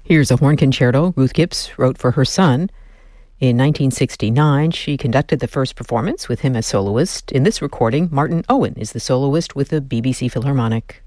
Here's a horn concerto Ruth Gibbs wrote for her son. In 1969, she conducted the first performance with him as soloist. In this recording, Martin Owen is the soloist with the BBC Philharmonic.